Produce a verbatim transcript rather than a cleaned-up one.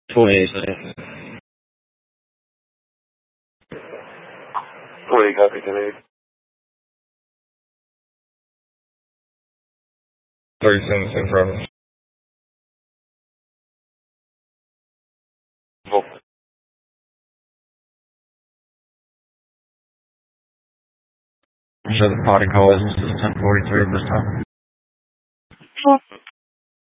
forty-eight. forty, copy, Kennedy. thirty-seven, same problem. Show the potting call is ten forty-three at this time.